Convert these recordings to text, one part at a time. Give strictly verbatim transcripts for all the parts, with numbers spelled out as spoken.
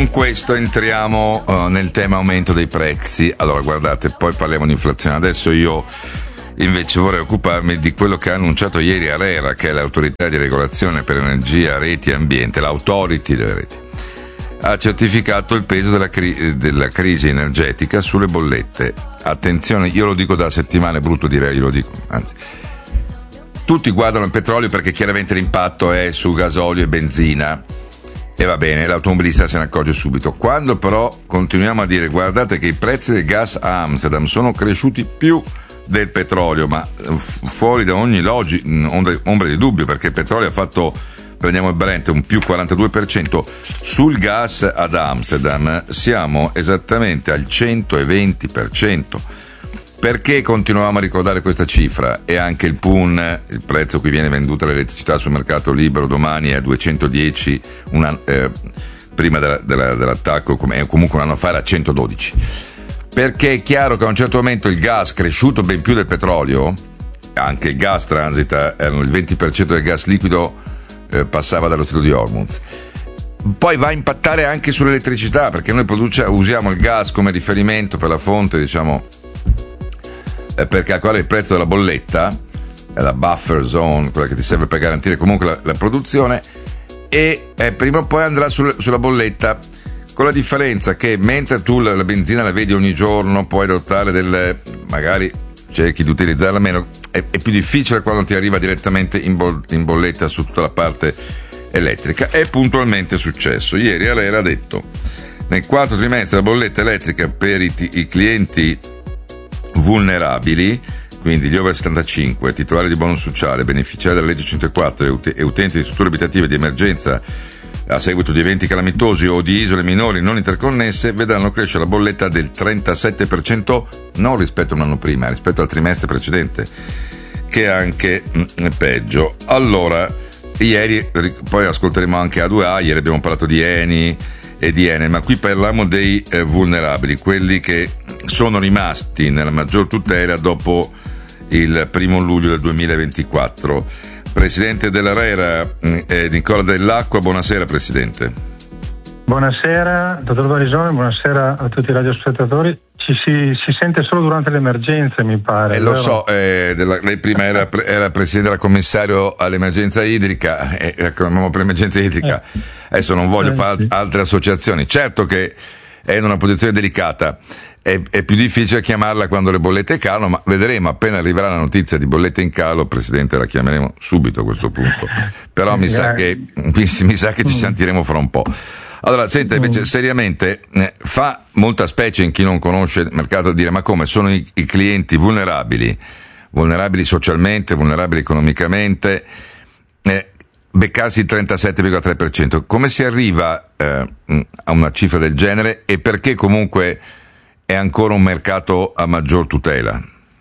con questo entriamo uh, nel tema aumento dei prezzi. Allora guardate, poi parliamo di inflazione. Adesso io invece vorrei occuparmi di quello che ha annunciato ieri ARERA, che è l'autorità di regolazione per energia, reti e ambiente, l'autority delle reti. Ha certificato il peso della, cri- della crisi energetica sulle bollette. Attenzione, io lo dico da settimane, è brutto dire, io lo dico, anzi. Tutti guardano il petrolio perché chiaramente l'impatto è su gasolio e benzina. E va bene, l'automobilista se ne accorge subito. Quando però continuiamo a dire guardate che i prezzi del gas a Amsterdam sono cresciuti più del petrolio, ma fuori da ogni logica, ombra di dubbio, perché il petrolio ha fatto, prendiamo il Brent, un più quarantadue per cento, sul gas ad Amsterdam siamo esattamente al centoventi per cento. Perché continuiamo a ricordare questa cifra? E anche il P U N, il prezzo a cui viene venduta l'elettricità sul mercato libero domani è a duecentodieci, una, eh, prima della, della, dell'attacco, come, comunque un anno fa era a centododici. Perché è chiaro che a un certo momento il gas, cresciuto ben più del petrolio, anche il gas transita, erano il venti per cento del gas liquido eh, passava dallo Stretto di Hormuz. Poi va a impattare anche sull'elettricità, perché noi produce, usiamo il gas come riferimento per la fonte, diciamo, per calcolare il prezzo della bolletta, la buffer zone, quella che ti serve per garantire comunque la, la produzione, e eh, prima o poi andrà sul, sulla bolletta, con la differenza che mentre tu la, la benzina la vedi ogni giorno, puoi adottare del, magari cerchi di utilizzarla meno, è, è più difficile quando ti arriva direttamente in, bo, in bolletta su tutta la parte elettrica. È puntualmente successo. Ieri ARERA ha detto nel quarto trimestre la bolletta elettrica per i, i clienti vulnerabili, quindi gli over settantacinque, titolari di bonus sociale, beneficiari della legge centoquattro e, ut- e utenti di strutture abitative di emergenza a seguito di eventi calamitosi o di isole minori non interconnesse, vedranno crescere la bolletta del trentasette per cento, non rispetto a un anno prima, rispetto al trimestre precedente, che è anche mh, peggio. Allora, ieri, poi ascolteremo anche A due A, ieri abbiamo parlato di Eni e di Enel, ma qui parliamo dei eh, vulnerabili, quelli che sono rimasti nella maggior tutela dopo il primo luglio del duemilaventiquattro. Presidente dell'ARERA, eh, Nicola Dell'Acqua, buonasera Presidente. Buonasera dottor Barisone, buonasera a tutti i radiospettatori. Ci si, si sente solo durante le emergenze, mi pare. Eh, lo so, eh, della, lei prima era, era Presidente, era commissario all'emergenza idrica, eh, per l'emergenza idrica. Eh. Adesso non voglio eh, fare sì. altre associazioni. Certo che è in una posizione delicata. È, è più difficile chiamarla quando le bollette calano, ma vedremo appena arriverà la notizia di bollette in calo, Presidente, la chiameremo subito a questo punto. Però mi sa che mi, mi sa che ci sentiremo fra un po'. Allora, senta, invece, seriamente, eh, fa molta specie in chi non conosce il mercato a dire ma come sono i, i clienti vulnerabili, vulnerabili socialmente, vulnerabili economicamente, eh, beccarsi il trentasette virgola tre per cento. Come si arriva eh, a una cifra del genere e perché comunque è ancora un mercato a maggior tutela?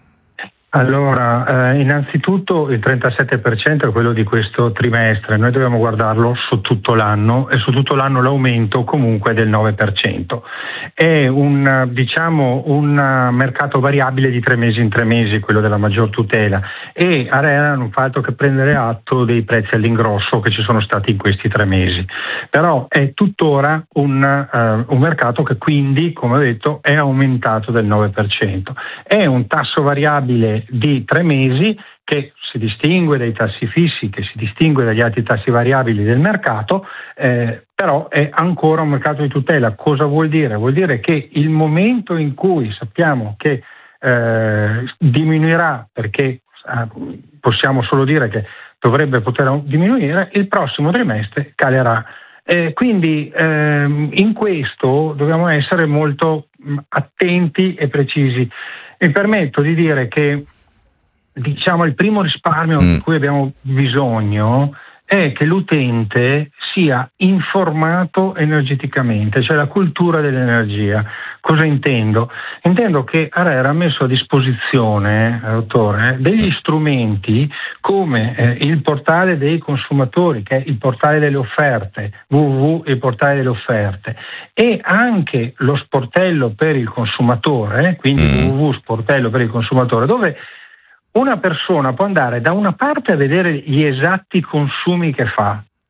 Allora, eh, innanzitutto il trentasette per cento è quello di questo trimestre, noi dobbiamo guardarlo su tutto l'anno e su tutto l'anno l'aumento comunque è del nove per cento. È un, diciamo, un mercato variabile di tre mesi in tre mesi, quello della maggior tutela, e ARERA non fa altro che prendere atto dei prezzi all'ingrosso che ci sono stati in questi tre mesi. Però è tuttora un, uh, un mercato che quindi, come ho detto, è aumentato del nove per cento. È un tasso variabile di tre mesi che si distingue dai tassi fissi, che si distingue dagli altri tassi variabili del mercato, eh, però è ancora un mercato di tutela. Cosa vuol dire? Vuol dire che il momento in cui sappiamo che eh, diminuirà, perché eh, possiamo solo dire che dovrebbe poter diminuire, il prossimo trimestre calerà. Eh, quindi ehm, in questo dobbiamo essere molto mh, attenti e precisi. Mi permetto di dire che diciamo il primo risparmio mm. di cui abbiamo bisogno è che l'utente sia informato energeticamente, cioè la cultura dell'energia. Cosa intendo? Intendo che ARERA ha messo a disposizione, eh, dottore, degli strumenti come eh, il portale dei consumatori, che è il portale delle offerte, w w w punto il portale delle offerte, e anche lo sportello per il consumatore, quindi mm. w w w punto sportello per il consumatore, dove una persona può andare da una parte a vedere gli esatti consumi che fa,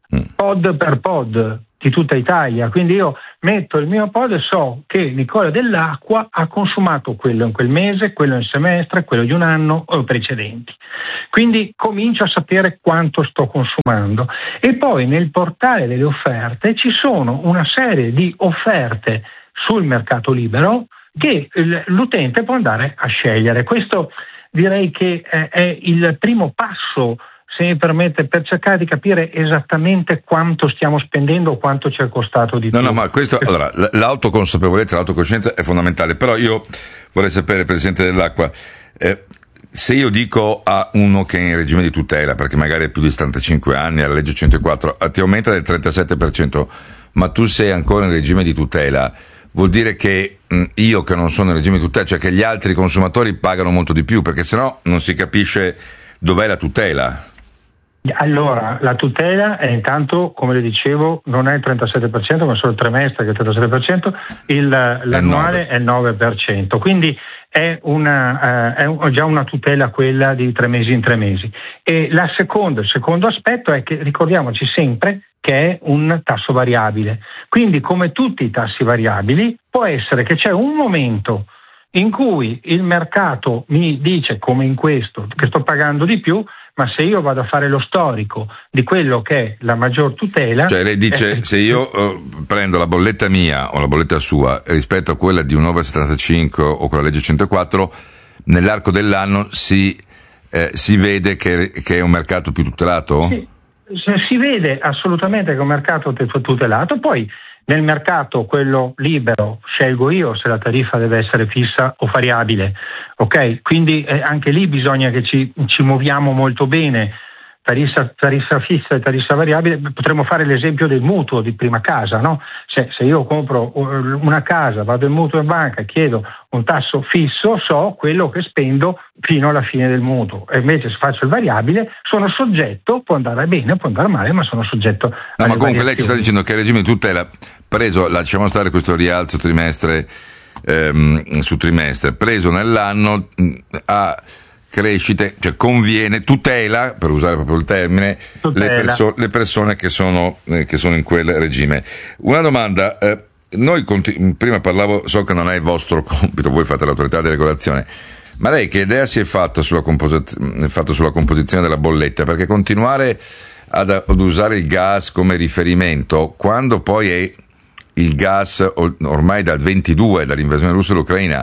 mm. pod per pod di tutta Italia, quindi io metto il mio pod e so che Nicola Dell'Acqua ha consumato quello in quel mese, quello in semestre, quello di un anno o precedenti, quindi comincio a sapere quanto sto consumando. E poi nel portale delle offerte ci sono una serie di offerte sul mercato libero che l'utente può andare a scegliere. Questo direi che è il primo passo, se mi permette, per cercare di capire esattamente quanto stiamo spendendo o quanto ci è costato di no, più. No, ma questo, allora, l'autoconsapevolezza, l'autocoscienza è fondamentale, però io vorrei sapere, Presidente Dell'Acqua, eh, se io dico a uno che è in regime di tutela, perché magari è più di settantacinque anni, alla legge centoquattro, ti aumenta del trentasette per cento, ma tu sei ancora in regime di tutela, vuol dire che mh, io che non sono in regime di tutela, cioè che gli altri consumatori pagano molto di più, perché sennò non si capisce dov'è la tutela. Allora, la tutela è intanto, come le dicevo, non è il trentasette per cento, ma solo il trimestre che è il trentasette per cento, il, l'annuale è il nove per cento, quindi è, una, eh, è un, già una tutela quella di tre mesi in tre mesi. E la seconda, il secondo aspetto è che ricordiamoci sempre che è un tasso variabile, quindi come tutti i tassi variabili può essere che c'è un momento in cui il mercato mi dice, come in questo, che sto pagando di più, ma se io vado a fare lo storico di quello che è la maggior tutela... Cioè lei dice, eh, se io eh, prendo la bolletta mia o la bolletta sua rispetto a quella di un nove virgola settantacinque o con la legge centoquattro, nell'arco dell'anno si, eh, si vede che, che è un mercato più tutelato? Sì, si vede assolutamente che è un mercato tutelato, poi nel mercato quello libero scelgo io se la tariffa deve essere fissa o variabile, ok? Quindi eh, anche lì bisogna che ci, ci muoviamo molto bene, tariffa, tariffa fissa e tariffa variabile. Potremmo fare l'esempio del mutuo di prima casa, no? Cioè, se io compro una casa, vado in mutuo in banca e chiedo un tasso fisso, so quello che spendo fino alla fine del mutuo, e invece se faccio il variabile sono soggetto, può andare bene, può andare male, ma sono soggetto no, alle ma comunque variazioni. Lei ci sta dicendo che il regime di tutela, preso, lasciamo stare questo rialzo trimestre ehm, su trimestre, preso nell'anno mh, a crescite, cioè conviene, tutela, per usare proprio il termine, le, perso- le persone che sono, eh, che sono in quel regime. Una domanda, eh, noi continu- prima parlavo, so che non è il vostro compito, voi fate l'autorità di regolazione, ma lei che idea si è fatto sulla, composi- fatto sulla composizione della bolletta? Perché continuare ad, ad usare il gas come riferimento, quando poi è il gas ormai dal ventidue, dall'invasione russa dell'Ucraina,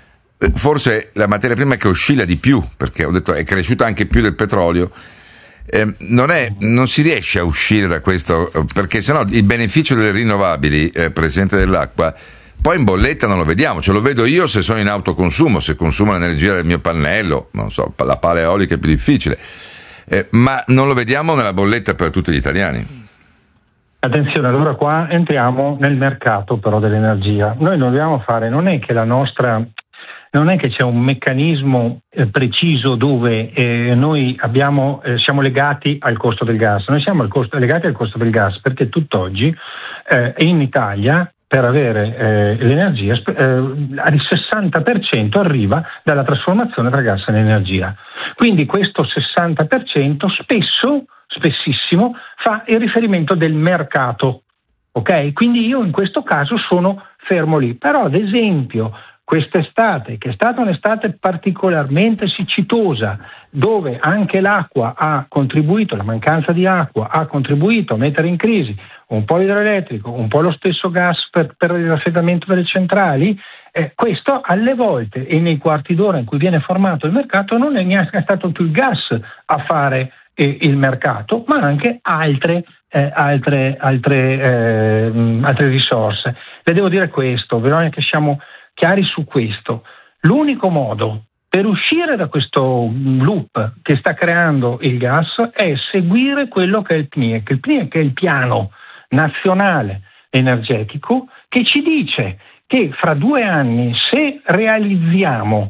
forse la materia prima che oscilla di più, perché ho detto è cresciuta anche più del petrolio, eh, non, è, non si riesce a uscire da questo, perché sennò il beneficio delle rinnovabili, eh, Presidente Dell'Acqua, poi in bolletta non lo vediamo, ce lo vedo io se sono in autoconsumo, se consumo l'energia del mio pannello, non so, la pala eolica è più difficile, eh, ma non lo vediamo nella bolletta per tutti gli italiani. Attenzione, allora qua entriamo nel mercato però dell'energia. Noi non dobbiamo fare, non è che la nostra, non è che c'è un meccanismo eh, preciso dove eh, noi abbiamo, eh, siamo legati al costo del gas. Noi siamo al costo, legati al costo del gas perché tutt'oggi eh, in Italia per avere eh, l'energia eh, il sessanta per cento arriva dalla trasformazione tra gas e energia. Quindi questo sessanta per cento spesso spessissimo fa il riferimento del mercato, ok? Quindi io in questo caso sono fermo lì, però ad esempio quest'estate, che è stata un'estate particolarmente siccitosa, dove anche l'acqua ha contribuito, la mancanza di acqua ha contribuito a mettere in crisi un po' l'idroelettrico, un po' lo stesso gas per, per il raffreddamento delle centrali, eh, questo alle volte e nei quarti d'ora in cui viene formato il mercato non è neanche stato più il gas a fare il mercato, ma anche altre, eh, altre, altre, eh, altre risorse. Le devo dire questo, bisogna che siamo chiari su questo. L'unico modo per uscire da questo loop che sta creando il gas è seguire quello che è il P N I E C. Il P N I E C è il piano nazionale energetico che ci dice che fra due anni, se realizziamo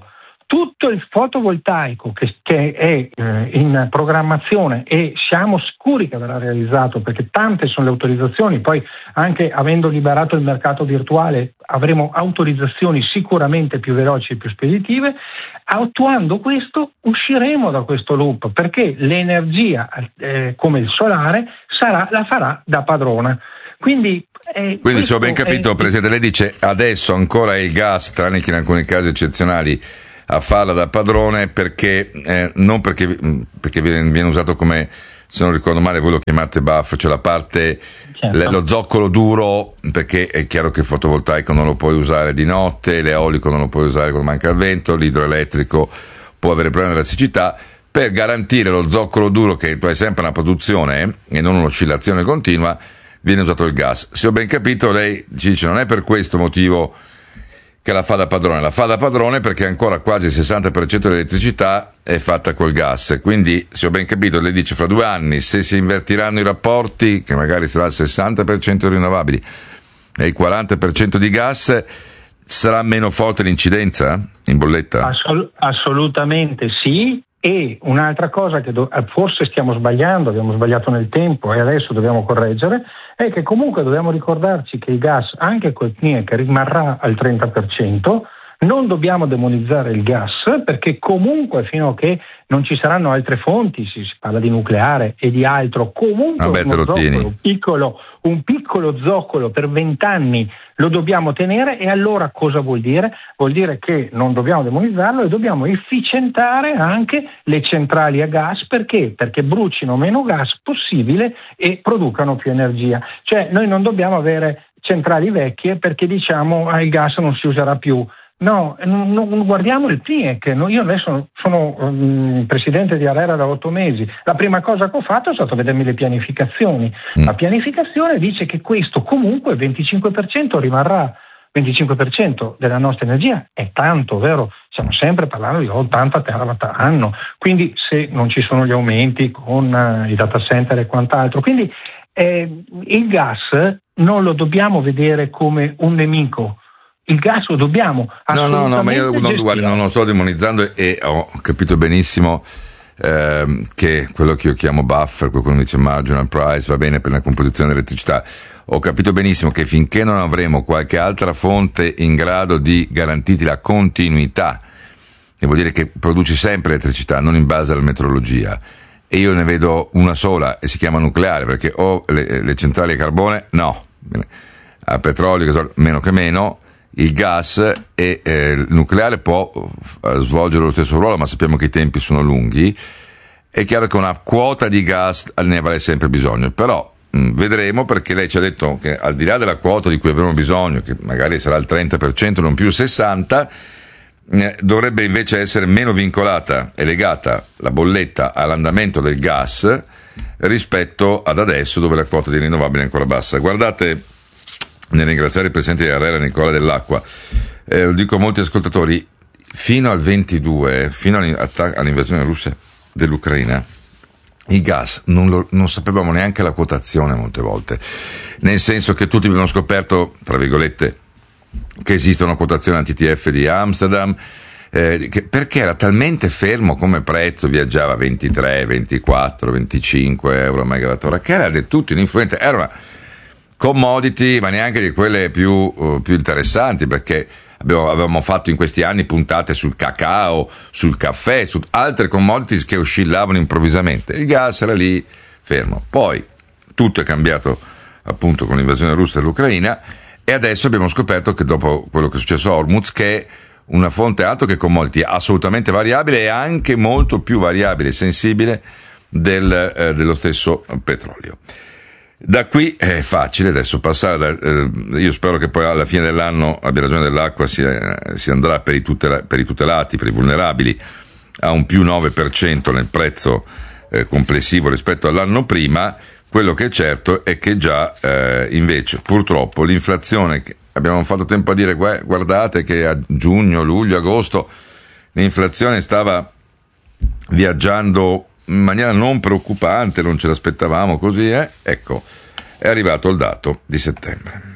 tutto il fotovoltaico che, che è eh, in programmazione e siamo sicuri che verrà realizzato, perché tante sono le autorizzazioni, poi anche avendo liberato il mercato virtuale avremo autorizzazioni sicuramente più veloci e più speditive. Attuando questo usciremo da questo loop, perché l'energia eh, come il solare sarà, la farà da padrona. Quindi, eh, Quindi se ho ben capito, è... Presidente, lei dice adesso ancora è il gas, tranne che in alcuni casi eccezionali, a farla da padrone, perché eh, non perché, perché viene, viene usato come, se non ricordo male, voi lo chiamate buffer, cioè la parte, certo. le, lo zoccolo duro, perché è chiaro che il fotovoltaico non lo puoi usare di notte, l'eolico non lo puoi usare quando manca il vento, l'idroelettrico può avere problemi della siccità. Per garantire lo zoccolo duro, che è sempre una produzione eh, e non un'oscillazione continua, viene usato il gas. Se ho ben capito, lei ci dice non è per questo motivo che la fa da padrone, la fa da padrone perché ancora quasi il sessanta per cento dell'elettricità è fatta col gas. Quindi, se ho ben capito, lei dice fra due anni, se si invertiranno i rapporti, che magari sarà il sessanta per cento rinnovabili e il quaranta per cento di gas, sarà meno forte l'incidenza in bolletta? Assol- assolutamente sì. E un'altra cosa che do- forse stiamo sbagliando, abbiamo sbagliato nel tempo e adesso dobbiamo correggere, è che comunque dobbiamo ricordarci che il gas, anche col P N I E C, rimarrà al trenta per cento. Non dobbiamo demonizzare il gas, perché comunque fino a che non ci saranno altre fonti, si, si parla di nucleare e di altro, comunque Vabbè, uno zoccolo, piccolo, un piccolo zoccolo per vent'anni lo dobbiamo tenere. E allora cosa vuol dire? Vuol dire che non dobbiamo demonizzarlo e dobbiamo efficientare anche le centrali a gas. Perché? Perché brucino meno gas possibile e producano più energia. Cioè noi non dobbiamo avere centrali vecchie perché diciamo ah, il gas non si userà più. No, non, non guardiamo il P N I E C. Io adesso sono um, presidente di ARERA da otto mesi. La prima cosa che ho fatto è stato vedermi le pianificazioni. Mm. La pianificazione dice che questo comunque venticinque per cento rimarrà. venticinque per cento della nostra energia è tanto, vero? Stiamo sempre parlando di ottanta terawatt anno. Quindi se non ci sono gli aumenti con uh, i data center e quant'altro. Quindi eh, il gas non lo dobbiamo vedere come un nemico. Il gas lo dobbiamo assolutamente No, no, no, ma io non, guardi, non lo sto demonizzando e ho capito benissimo eh, che quello che io chiamo buffer, qualcuno dice marginal price, va bene per la composizione dell'elettricità. Ho capito benissimo che finché non avremo qualche altra fonte in grado di garantirti la continuità, che vuol dire che produci sempre elettricità, non in base alla meteorologia, e io ne vedo una sola e si chiama nucleare, perché o le, le centrali a carbone, no, a petrolio, meno che meno, il gas e eh, il nucleare può svolgere lo stesso ruolo, ma sappiamo che i tempi sono lunghi. È chiaro che una quota di gas ne avrà sempre bisogno, però mh, vedremo, perché lei ci ha detto che al di là della quota di cui avremo bisogno, che magari sarà il trenta per cento, non più il sessanta per cento, eh, dovrebbe invece essere meno vincolata e legata la bolletta all'andamento del gas rispetto ad adesso, dove la quota di rinnovabile è ancora bassa. Guardate, nel ringraziare il presidente di ARERA Nicola Dell'Acqua, eh, lo dico a molti ascoltatori, fino al ventidue, fino all'invasione russa dell'Ucraina, il gas non, lo, non sapevamo neanche la quotazione molte volte, nel senso che tutti abbiamo scoperto, tra virgolette, che esiste una quotazione anti T F di Amsterdam, eh, che, perché era talmente fermo come prezzo, viaggiava ventitré, ventiquattro, venticinque euro a megawattora, che era del tutto ininfluente, era una commodity, ma neanche di quelle più, uh, più interessanti, perché abbiamo, avevamo fatto in questi anni puntate sul cacao, sul caffè, su altre commodities che oscillavano improvvisamente. Il gas era lì fermo. Poi tutto è cambiato appunto con l'invasione russa dell'Ucraina e adesso abbiamo scoperto che dopo quello che è successo a Hormuz, che è una fonte altro che commodity assolutamente variabile e anche molto più variabile e sensibile del, eh, dello stesso petrolio. Da qui è facile adesso passare da, eh, io spero che poi alla fine dell'anno, abbia ragione Dell'Acqua, si, eh, si andrà per i, tutela, per i tutelati, per i vulnerabili, a un più nove per cento nel prezzo eh, complessivo rispetto all'anno prima. Quello che è certo è che già eh, invece purtroppo l'inflazione, che abbiamo fatto tempo a dire guardate che a giugno, luglio, agosto l'inflazione stava viaggiando in maniera non preoccupante, non ce l'aspettavamo così, eh? Ecco, è arrivato il dato di settembre.